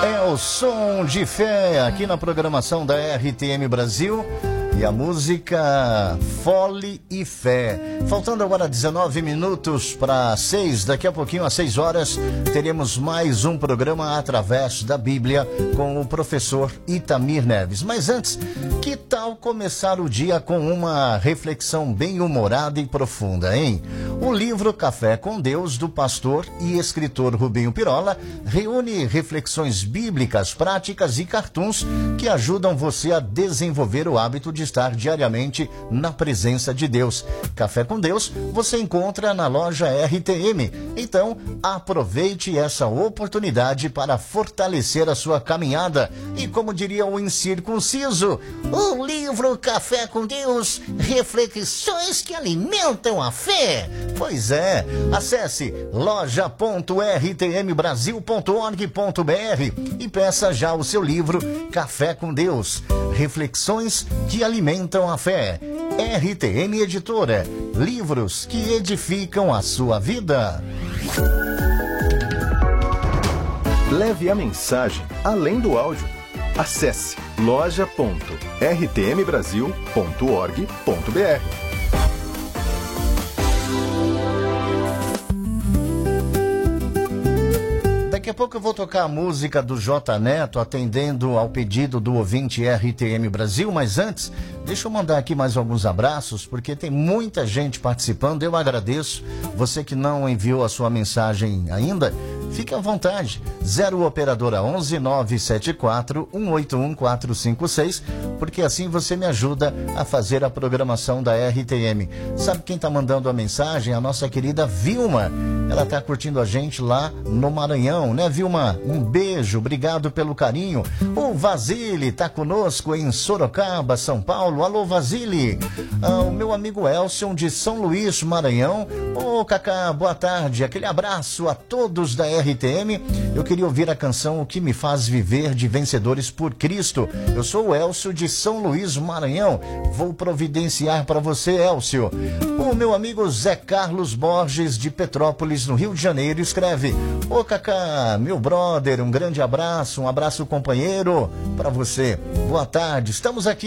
É o Som de Fé aqui na programação da RTM Brasil. E a música Fole e Fé. Faltando agora 19 minutos para 6, daqui a pouquinho às 6 horas, teremos mais um programa através da Bíblia com o professor Itamir Neves. Mas antes, que tal começar o dia com uma reflexão bem humorada e profunda, hein? O livro Café com Deus, do pastor e escritor Rubinho Pirola, reúne reflexões bíblicas, práticas e cartoons que ajudam você a desenvolver o hábito de estar diariamente na presença de Deus. Café com Deus você encontra na loja RTM. Então, aproveite essa oportunidade para fortalecer a sua caminhada. E como diria o incircunciso, o livro Café com Deus, reflexões que alimentam a fé. Pois é, acesse loja.rtmbrasil.org.br e peça já o seu livro Café com Deus, reflexões que alimentam a fé. RTM Editora, livros que edificam a sua vida. Leve a mensagem além do áudio. Acesse loja.rtmbrasil.org.br. Daqui a pouco eu vou tocar a música do J Neto, atendendo ao pedido do ouvinte RTM Brasil, mas antes, deixa eu mandar aqui mais alguns abraços, porque tem muita gente participando, eu agradeço. Você que não enviou a sua mensagem ainda, fique à vontade. 0 operadora 11 974 181 456, porque assim você me ajuda a fazer a programação da RTM. Sabe quem está mandando a mensagem? A nossa querida Vilma. Ela está curtindo a gente lá no Maranhão, né, Vilma? Um beijo, obrigado pelo carinho. O Vasile está conosco em Sorocaba, São Paulo. Alô, Vasile. O meu amigo Elcio de São Luís, Maranhão. Ô, Cacá, boa tarde. Aquele abraço a todos da RTM. Eu queria ouvir a canção O Que Me Faz Viver, de Vencedores por Cristo. Eu sou o Elcio de São Luís, Maranhão. Vou providenciar para você, Elcio. O meu amigo Zé Carlos Borges, de Petrópolis, no Rio de Janeiro, escreve: ô Cacá, meu brother, um grande abraço, um abraço companheiro para você. Boa tarde, estamos aqui